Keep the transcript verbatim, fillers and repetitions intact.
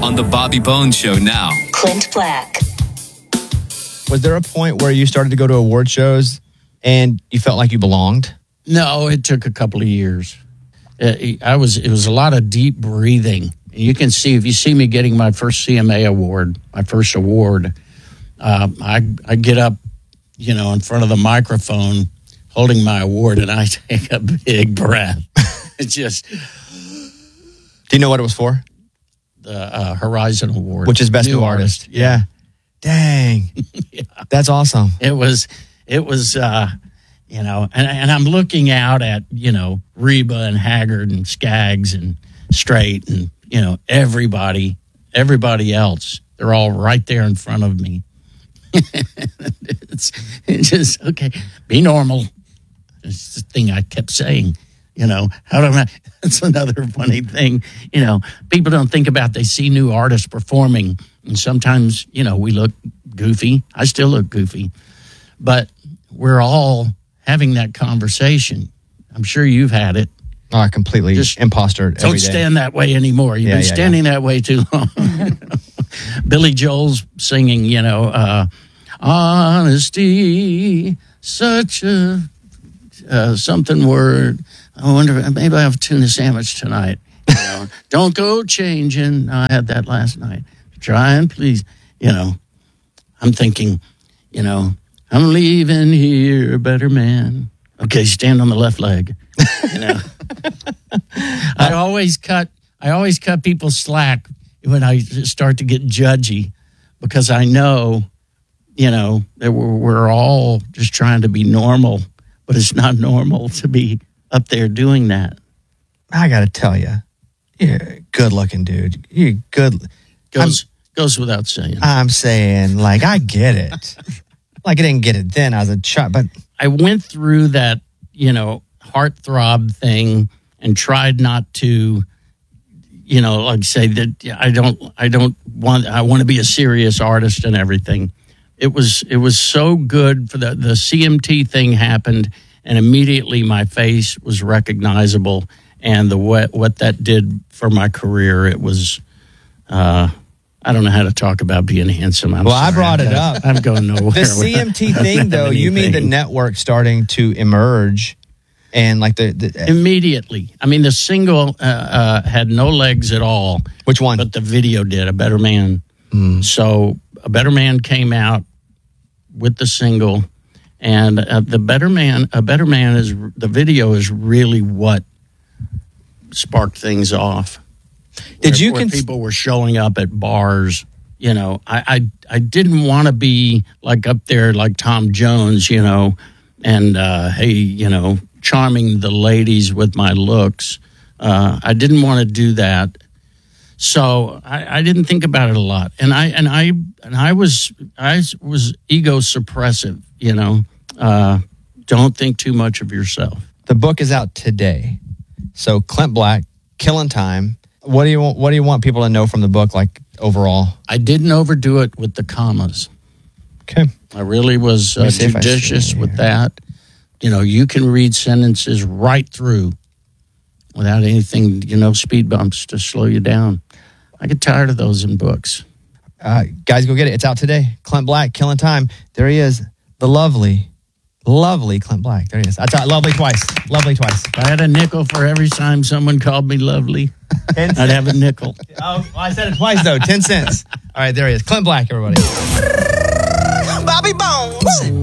on The Bobby Bones Show now. Clint Black. Was there a point where you started to go to award shows and you felt like you belonged? No, it took a couple of years. I was. It was a lot of deep breathing. You can see, if you see me getting my first C M A award, my first award, uh, I, I get up, you know, in front of the microphone holding my award, and I take a big breath. It's just... Do you know what it was for? The uh, Horizon Award. Which is Best New, New Artist. Artist. Yeah. Dang. Yeah. That's awesome. It was, it was, uh, you know, and, and I'm looking out at, you know, Reba and Haggard and Skaggs and Strait and, you know, everybody, everybody else. They're all right there in front of me. it's, it's just, okay, be normal. It's the thing I kept saying, you know, how do I, that's another funny thing. You know, people don't think about, they see new artists performing, and sometimes, you know, we look goofy. I still look goofy, but we're all having that conversation. I'm sure you've had it. Oh, I completely just imposter every Don't day. stand that way anymore. You've Yeah, been yeah, standing yeah. that way too long. Billy Joel's singing, you know, uh, honesty, such a uh, something word. I wonder, maybe I have a tuna sandwich tonight. You know, don't go changing. I had that last night. Try and please, you know, I'm thinking, you know, I'm leaving here a better man. Okay, stand on the left leg. You know, I always cut. I always cut people slack when I start to get judgy, because I know, you know, that we're, we're all just trying to be normal, but it's not normal to be up there doing that. I got to tell you, you're a good-looking dude. You're good. Goes goes without saying. I'm saying, like, I get it. Like, I didn't get it then. I was a child, but I went through that, you know, heartthrob thing and tried not to, you know, like say that I don't, I don't want, I want to be a serious artist and everything. It was, it was so good for the, the C M T thing happened, and immediately my face was recognizable, and the what, what that did for my career, it was, uh, I don't know how to talk about being handsome. I'm well, sorry. I brought I'm it gonna, up. I'm going nowhere. The C M T thing, though, you mean the network starting to emerge, and like the, the immediately. I mean, the single uh, uh, had no legs at all. Which one? But the video did. A Better Man. Mm. So A Better Man came out with the single, and uh, the Better Man. A Better Man is the video is really what sparked things off. Did where, you where cons- people were showing up at bars? You know, I I, I didn't want to be like up there like Tom Jones, you know, and uh, hey, you know, charming the ladies with my looks. Uh, I didn't want to do that, so I, I didn't think about it a lot. And I and I and I was I was ego suppressive. You know, uh, don't think too much of yourself. The book is out today, so Clint Black, Killing Time. What do you want? What do you want people to know from the book, like overall? I didn't overdo it with the commas. Okay, I really was uh, judicious with that. You know, you can read sentences right through without anything, you know, speed bumps to slow you down. I get tired of those in books. Uh, guys, go get it. It's out today. Clint Black, Killing Time. There he is, the lovely, lovely Clint Black. There he is. I thought lovely twice. Lovely twice. If I had a nickel for every time someone called me lovely, I'd have a nickel. Oh, well, I said it twice, though. Ten cents. All right, there he is. Clint Black, everybody. Bobby Bones.